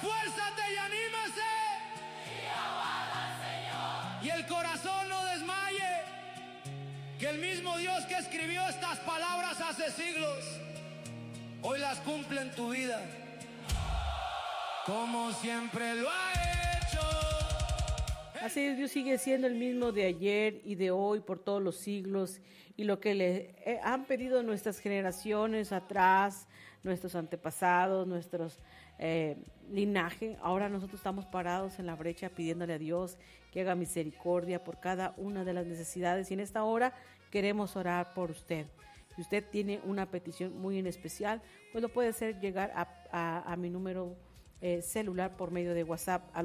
Esfuérzate y anímese. Y el corazón no desmaye. Que el mismo Dios que escribió estas palabras hace siglos, hoy las cumple en tu vida, como siempre lo ha hecho. Así es, Dios sigue siendo el mismo de ayer y de hoy por todos los siglos, y lo que le han pedido nuestras generaciones atrás, nuestros antepasados, nuestros linaje, ahora nosotros estamos parados en la brecha pidiéndole a Dios que haga misericordia por cada una de las necesidades, y en esta hora queremos orar por usted. Si usted tiene una petición muy en especial, pues lo puede hacer llegar a mi número celular por medio de WhatsApp al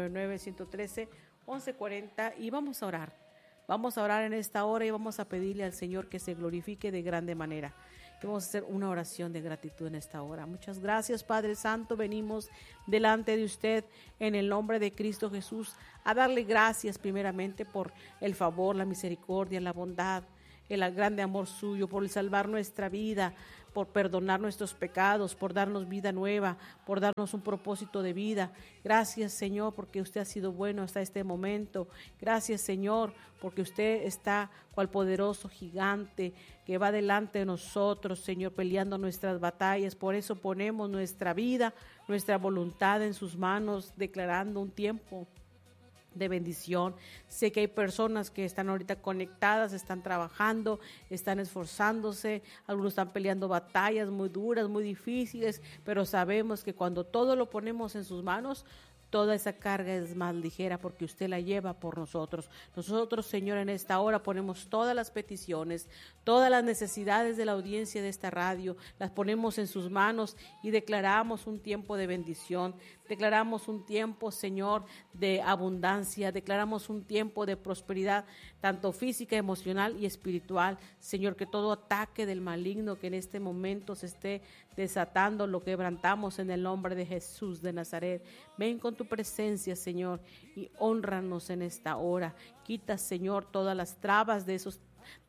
899-113-1140, y vamos a orar. Vamos a orar en esta hora y vamos a pedirle al Señor que se glorifique de grande manera. Vamos a hacer una oración de gratitud en esta hora. Muchas gracias, Padre Santo. Venimos delante de usted en el nombre de Cristo Jesús a darle gracias primeramente por el favor, la misericordia, la bondad, el grande amor suyo, por salvar nuestra vida, por perdonar nuestros pecados, por darnos vida nueva, por darnos un propósito de vida. Gracias, Señor, porque usted ha sido bueno hasta este momento. Gracias, Señor, porque usted está cual poderoso gigante que va delante de nosotros, Señor, peleando nuestras batallas. Por eso ponemos nuestra vida, nuestra voluntad en sus manos, declarando un tiempo de bendición. Sé que hay personas que están ahorita conectadas, están trabajando, están esforzándose, algunos están peleando batallas muy duras, muy difíciles, pero sabemos que cuando todo lo ponemos en sus manos, toda esa carga es más ligera porque usted la lleva por nosotros. Nosotros, Señor, en esta hora ponemos todas las peticiones, todas las necesidades de la audiencia de esta radio, las ponemos en sus manos y declaramos un tiempo de bendición. Declaramos un tiempo, Señor, de abundancia. Declaramos un tiempo de prosperidad, tanto física, emocional y espiritual. Señor, que todo ataque del maligno que en este momento se esté desatando, lo quebrantamos en el nombre de Jesús de Nazaret. Ven con tu presencia, Señor, y hónranos en esta hora. Quita, Señor, todas las trabas de esos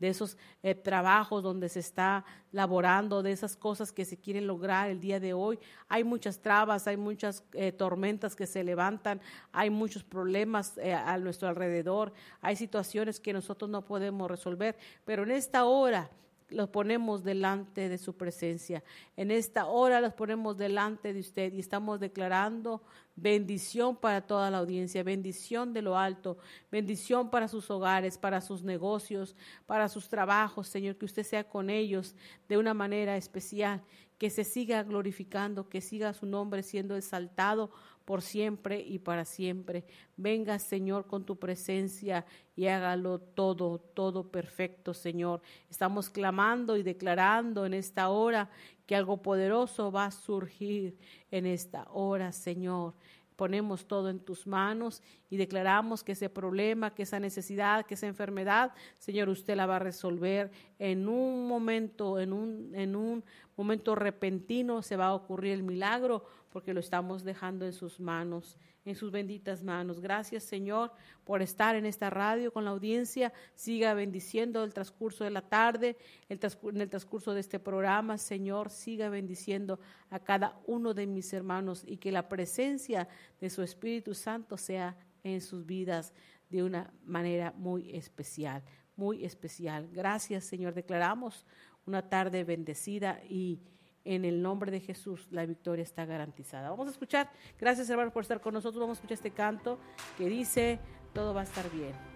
trabajos donde se está laborando, de esas cosas que se quieren lograr el día de hoy. Hay muchas trabas, hay muchas tormentas que se levantan, hay muchos problemas a nuestro alrededor, hay situaciones que nosotros no podemos resolver, pero en esta hora los ponemos delante de su presencia. En esta hora los ponemos delante de usted y estamos declarando bendición para toda la audiencia, bendición de lo alto, bendición para sus hogares, para sus negocios, para sus trabajos, Señor, que usted sea con ellos de una manera especial, que se siga glorificando, que siga su nombre siendo exaltado por siempre y para siempre. Venga, Señor, con tu presencia y hágalo todo perfecto, Señor. Estamos clamando y declarando en esta hora que algo poderoso va a surgir en esta hora, Señor. Ponemos todo en tus manos y declaramos que ese problema, que esa necesidad, que esa enfermedad, Señor, usted la va a resolver en un momento, en un momento repentino se va a ocurrir el milagro porque lo estamos dejando en sus manos, en sus benditas manos. Gracias, Señor, por estar en esta radio con la audiencia. Siga bendiciendo el transcurso de la tarde, en el transcurso de este programa, Señor, siga bendiciendo a cada uno de mis hermanos y que la presencia de su Espíritu Santo sea en sus vidas de una manera muy especial, muy especial. Gracias, Señor. Declaramos una tarde bendecida y en el nombre de Jesús la victoria está garantizada. Vamos a escuchar, gracias hermanos por estar con nosotros, vamos a escuchar este canto que dice, todo va a estar bien.